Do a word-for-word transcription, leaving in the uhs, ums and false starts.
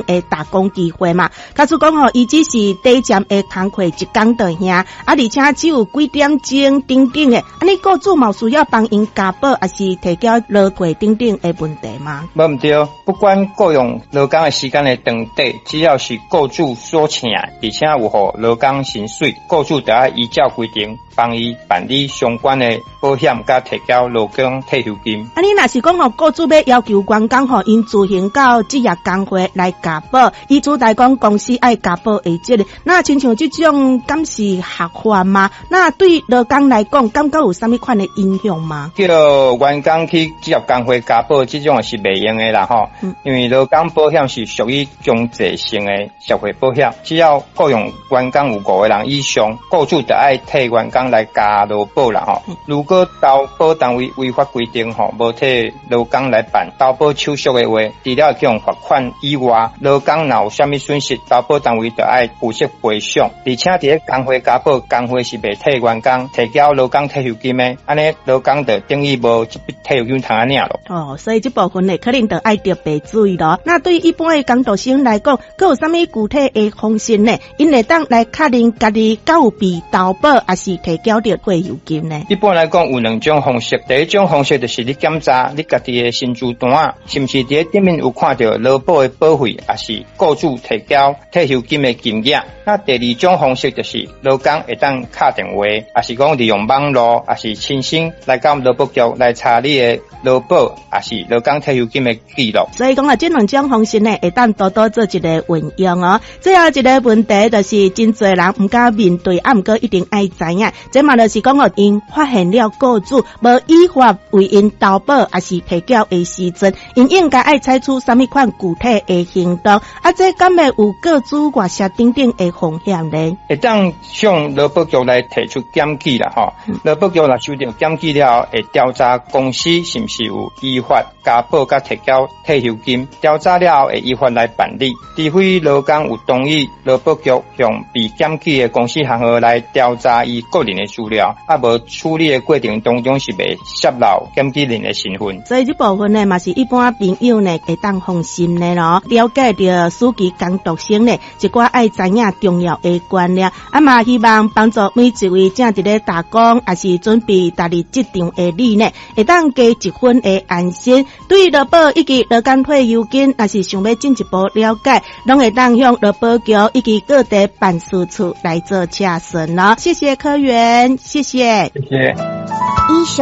的打工机会嘛。假如讲吼，伊只是短暂的工课，一工就遐，啊，而且只有几点钟等等的，啊，你雇主嘛需要帮因加保，还是提交劳退等等的问题吗？ 无毋对，不管雇用劳工的时间的长短，只要是雇主所请，而且有互劳工薪水，雇主就要依照规定帮伊办理相关的保险，甲提交劳工退休金。 啊，你若是讲吼，雇主要要求员工吼，因自行到职业工会来加保，依主来讲公司爱加保的这个，那亲像这种敢是合法吗？那对劳工来讲，感觉有啥物款的影响吗？ 叫员工去职业工会加保，这种是袂用的啦吼、嗯，因为劳工保险是属于强制性的社会保险，只要雇用员工有五个人以上，雇主就爱替员工来加劳保啦吼、嗯。如果投保单位违法规定吼，无替劳工来办投保手续的话，除了去用罚款以外，劳工若有啥物损失，投保单位就爱负责赔偿。而且伫咧工会加保，工会是袂替员工提交劳工退休金的，安尼劳工就等于无这笔退休金通啊领咯。 哦，所以这部分呢，可能就爱特别注意咯。那对于一般的工读生来讲，佮有啥物具体的方式呢？因会当来确认家己够有被投保，还是提交着退休金呢？ 一般来讲有两种方式，第一种方式就是你检查你家己的薪资单，是毋是伫咧顶面有看到劳保的保费，还是雇主提交退休金的金额。那第二种方式就是劳工会当打电话，还是讲利用网络，还是亲身来到劳保局来查你的劳保，还是劳工退休金的记录。 所以讲啊，这两种方式呢，会当多多做一个运用哦。最后一个问题就是，真侪人唔敢面对，啊，毋过一定爱知影。这嘛就是讲哦，因发现了雇主无依法为因投保，还是提交的时阵，因应该爱采取什么款具体的行动？啊，这敢会有雇主外泄等等的风险呢？ 会当向劳保局来提出检举啦，吼、嗯。劳保局若收到检举了，会调查公司是毋是有依法加保甲提交退休金，调查了会依法来办理。除非劳工有同意，劳保局向被检举的公司行号来调查伊个人的资料，啊无处理的过程当中是袂泄露检举人的身份。 所以这部分呢，嘛是一般朋友呢会当放心的咯。了解到司机工读生呢，一寡爱知影重要的观念，啊嘛希望帮助每一位正伫咧打工，还是准备踏入职场的你呢，会当加一分的安心。对劳保以及劳工退休金，若是想要进一步了解，拢会当向劳保局以及各地办事处来做洽询咯。谢谢科员，谢谢， 谢谢。